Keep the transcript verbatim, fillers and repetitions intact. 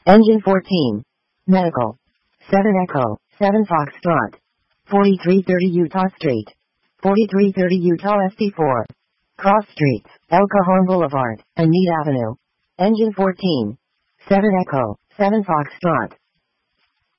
Engine fourteen. Medical. seven Echo, seven Foxtrot. forty-three thirty Utah Street. forty-three thirty Utah S T four. Cross Streets, El Cajon Boulevard, and Meade Avenue. Engine fourteen. seven Echo, seven Foxtrot.